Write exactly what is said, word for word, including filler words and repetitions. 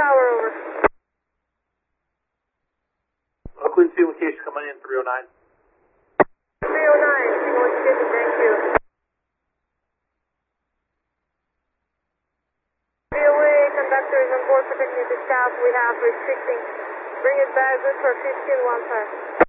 tower, over. Oakland two location coming in, three oh nine. three oh nine, signal indicated, thank you. B O A conductor is on board protecting the staff. We have restricting. Bring it back, good for fifteen one five.